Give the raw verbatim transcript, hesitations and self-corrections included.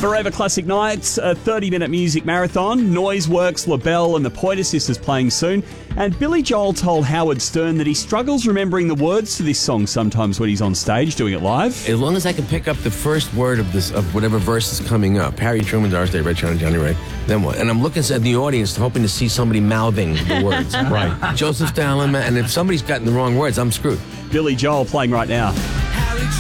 Forever Classic Nights, a thirty-minute music marathon. Noiseworks, LaBelle and the Pointer Sisters playing soon. And Billy Joel told Howard Stern that he struggles remembering the words to this song sometimes when he's on stage doing it live. As long as I can pick up the first word of this of whatever verse is coming up, Harry Truman, Doris Day, Red China, Johnny Ray, then what? And I'm looking at the audience hoping to see somebody mouthing the words. Right. Joseph Stalin, and if somebody's gotten the wrong words, I'm screwed. Billy Joel playing right now.